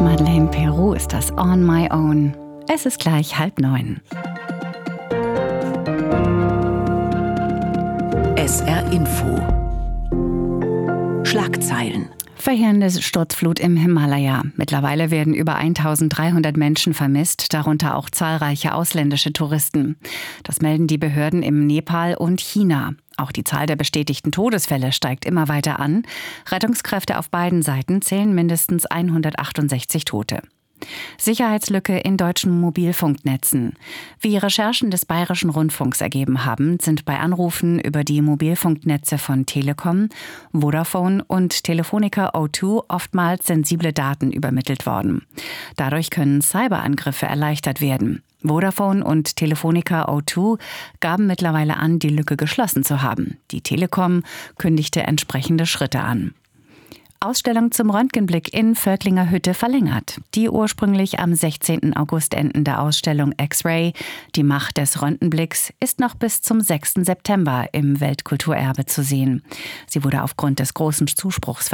Madeleine Peru ist das On My Own. Es ist gleich 8:30. SR Info. Schlagzeilen. Verheerende Sturzflut im Himalaya. Mittlerweile werden über 1300 Menschen vermisst, darunter auch zahlreiche ausländische Touristen. Das melden die Behörden im Nepal und China. Auch die Zahl der bestätigten Todesfälle steigt immer weiter an. Rettungskräfte auf beiden Seiten zählen mindestens 168 Tote. Sicherheitslücke in deutschen Mobilfunknetzen. Wie Recherchen des Bayerischen Rundfunks ergeben haben, sind bei Anrufen über die Mobilfunknetze von Telekom, Vodafone und Telefonica O2 oftmals sensible Daten übermittelt worden. Dadurch können Cyberangriffe erleichtert werden. Vodafone und Telefonica O2 gaben mittlerweile an, die Lücke geschlossen zu haben. Die Telekom kündigte entsprechende Schritte an. Ausstellung zum Röntgenblick in Völklinger Hütte verlängert. Die ursprünglich am 16. August endende Ausstellung X-Ray, die Macht des Röntgenblicks, ist noch bis zum 6. September im Weltkulturerbe zu sehen. Sie wurde aufgrund des großen Zuspruchs